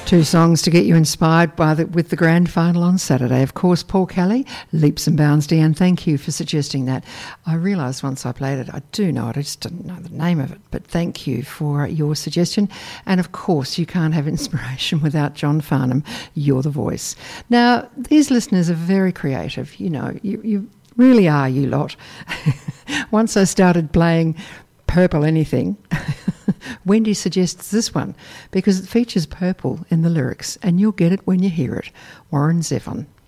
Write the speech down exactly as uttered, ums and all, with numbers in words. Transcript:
Two songs to get you inspired by the, with the grand final on Saturday. Of course, Paul Kelly, Leaps and Bounds. Deanne, thank you for suggesting that. I realised once I played it, I do know it, I just didn't know the name of it, but thank you for your suggestion. And of course, you can't have inspiration without John Farnham. You're the voice. Now, these listeners are very creative. You know, you, you really are, you lot. Once I started playing Purple Anything, Wendy suggests this one because it features purple in the lyrics, and you'll get it when you hear it. Warren Zevon.